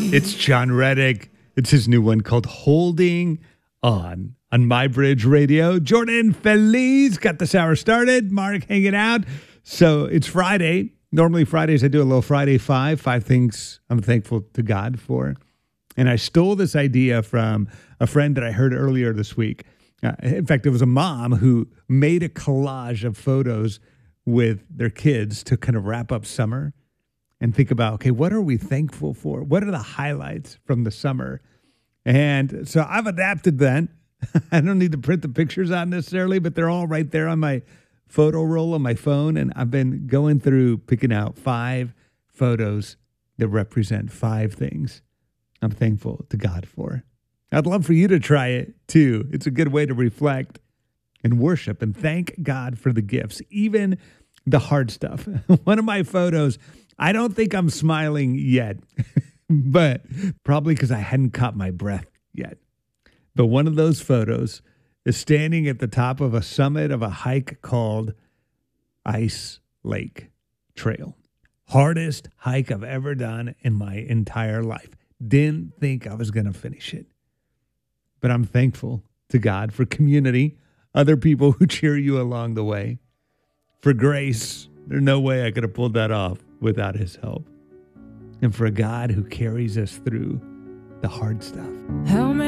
It's John Reddick. It's his new one called Holding On My Bridge Radio. Jordan Feliz got this hour started. Mark hanging out. So it's Friday. Normally Fridays I do a little Friday five things I'm thankful to God for. And I stole this idea from a friend that I heard earlier this week. In fact, it was a mom who made a collage of photos with their kids to kind of wrap up summer and think about, okay, what are we thankful for? What are the highlights from the summer? And so I've adapted that. I don't need to print the pictures out necessarily, but they're all right there on my photo roll on my phone. And I've been going through picking out 5 photos that represent 5 things I'm thankful to God for. I'd love for you to try it too. It's a good way to reflect and worship and thank God for the gifts, even the hard stuff. One of my photos, I don't think I'm smiling yet, but probably because I hadn't caught my breath yet. But one of those photos is standing at the top of a summit of a hike called Ice Lake Trail. Hardest hike I've ever done in my entire life. Didn't think I was going to finish it. But I'm thankful to God for community, other people who cheer you along the way, for grace. There's no way I could have pulled that off without his help. And for a God who carries us through the hard stuff. How many